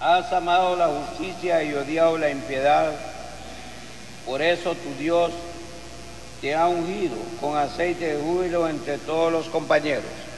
Has amado la justicia y odiado la impiedad. Por eso tu Dios te ha ungido con aceite de júbilo entre todos los compañeros.